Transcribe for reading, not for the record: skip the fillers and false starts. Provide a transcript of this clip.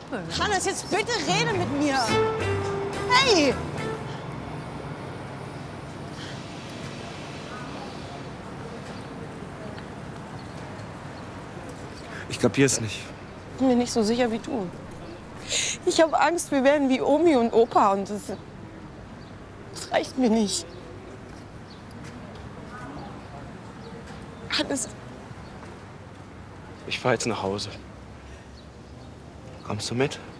Hannes, jetzt bitte rede mit mir. Hey! Ich kapier's nicht. Ich bin mir nicht so sicher wie du. Ich habe Angst, wir werden wie Omi und Opa und das reicht mir nicht. Hannes. Ich fahr jetzt nach Hause. Kommst du mit?